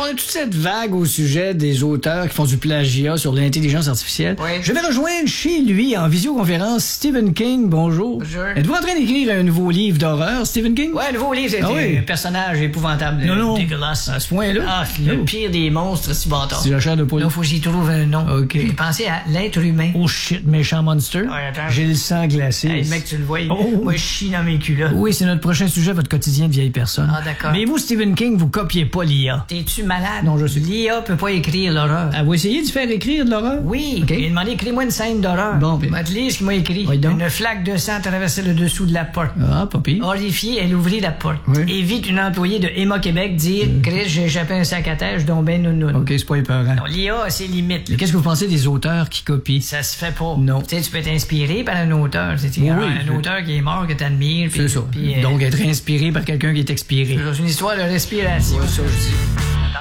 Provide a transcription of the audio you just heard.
a toute cette vague au sujet des auteurs qui font du plagiat sur l'intelligence artificielle. Oui. Je vais rejoindre chez lui en visioconférence Stephen King. Bonjour. Bonjour. Êtes-vous en train d'écrire un nouveau livre d'horreur, Stephen King? Ouais, le nouveau livre, c'est oui. un personnage épouvantable. Non. Dégueulasse. À ce point-là? Ah, le pire des monstres, c'est bâtard. C'est la chair de poule. Là, faut que j'y trouve un nom. OK. J'ai pensé à l'être humain. Oh shit, méchant monster. Ouais, attends. J'ai le sang glacé. Hey, mec, tu le vois. Oh. Moi, je chie dans mes culottes. Oui, c'est notre prochain sujet, votre quotidien de vieille personne. Ah, d'accord. Mais vous, Stephen King, vous copiez pas l'IA. T'es-tu malade? Non, je sais. L'IA peut pas écrire l'horreur. Avez-vous essayé de faire écrire de l'horreur? Oui. OK. Il a demandé, écris-moi une scène d'horreur. Bon, puis- Va te lire ce qu'il m'a écrit. Oui, donc. Une flaque de sang traversait le dessous de la porte. Ah, pas pire. Horrifiée, elle ouvrit la porte. Oui. Et vit une employée de Emma Québec dire Chris, j'ai échappé un sac à terre, je donc ben nounoun. OK, c'est pas épeurant. Non, l'IA a ses limites. Mais qu'est-ce que vous pensez des auteurs qui copient? Ça se fait pas. Non. Tu sais, tu peux être inspiré par un auteur. C'est Oui, un auteur qui est mort, que t'admires. C'est ça. Puis, Donc, être inspiré par quelqu'un qui est expiré. c'est une histoire de respiration. Ça, je dis.